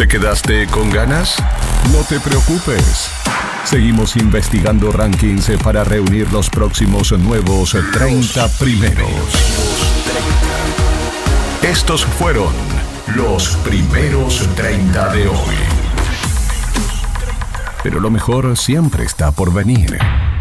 ¿Te quedaste con ganas? No te preocupes. Seguimos investigando rankings para reunir los próximos nuevos 30 primeros. Estos fueron los primeros 30 de hoy. Pero lo mejor siempre está por venir.